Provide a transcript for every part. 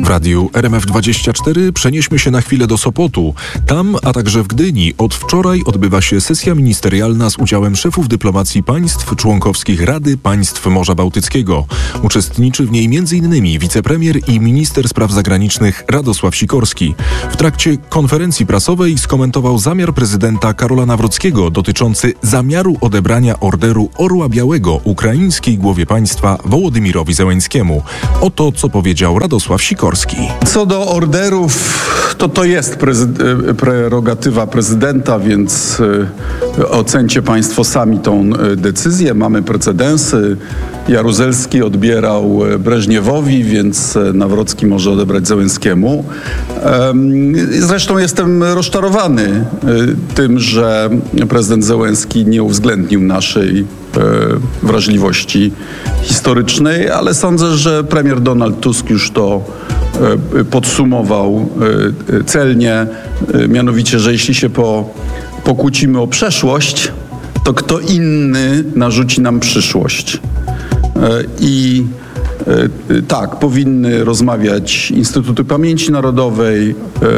W radiu RMF24 przenieśmy się na chwilę do Sopotu. Tam, a także w Gdyni od wczoraj odbywa się sesja ministerialna z udziałem szefów dyplomacji państw członkowskich Rady Państw Morza Bałtyckiego. Uczestniczy w niej m.in. wicepremier i minister spraw zagranicznych Radosław Sikorski. W trakcie konferencji prasowej skomentował zamiar prezydenta Karola Nawrockiego dotyczący zamiaru odebrania orderu Orła Białego ukraińskiej głowie państwa Wołodymyrowi Zełenskiemu. Oto, co powiedział Radosław Sikorski. Co do orderów, to jest prerogatywa prezydenta, więc ocencie państwo sami tą decyzję. Mamy precedensy. Jaruzelski odbierał Breżniewowi, więc Nawrocki może odebrać Zełenskiemu. Zresztą jestem rozczarowany tym, że prezydent Zełenski nie uwzględnił naszej wrażliwości historycznej, ale sądzę, że premier Donald Tusk już to podsumował celnie, mianowicie, że jeśli się pokłócimy o przeszłość, to kto inny narzuci nam przyszłość. I tak, powinny rozmawiać Instytuty Pamięci Narodowej,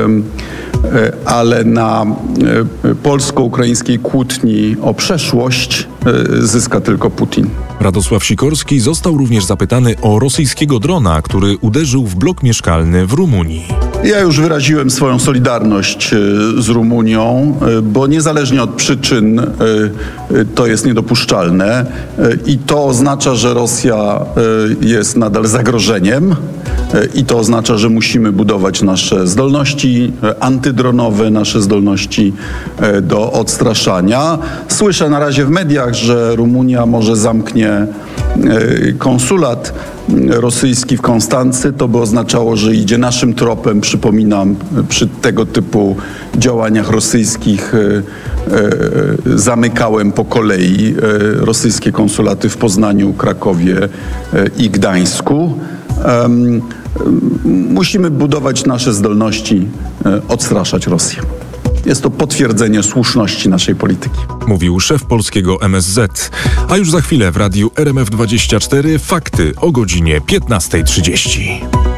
ale na polsko-ukraińskiej kłótni o przeszłość zyska tylko Putin. Radosław Sikorski został również zapytany o rosyjskiego drona, który uderzył w blok mieszkalny w Rumunii. Ja już wyraziłem swoją solidarność z Rumunią, bo niezależnie od przyczyn to jest niedopuszczalne i to oznacza, że Rosja jest nadal zagrożeniem i to oznacza, że musimy budować nasze zdolności antydronowe, nasze zdolności do odstraszania. Słyszę na razie w mediach, że Rumunia może zamknie konsulat rosyjski w Konstancy. To by oznaczało, że idzie naszym tropem. Przypominam, przy tego typu działaniach rosyjskich zamykałem po kolei rosyjskie konsulaty w Poznaniu, Krakowie i Gdańsku. Musimy budować nasze zdolności, odstraszać Rosję. Jest to potwierdzenie słuszności naszej polityki. Mówił szef polskiego MSZ. A już za chwilę w radiu RMF24 fakty o godzinie 15:30.